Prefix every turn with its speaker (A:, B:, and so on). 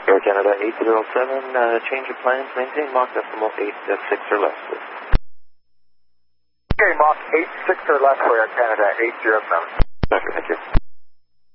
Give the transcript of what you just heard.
A: Air Canada 807, change of plans, maintain Mach decimal 86 or less, please.
B: Okay, Mach 86 or less for Air Canada 807.
A: Okay, thank you.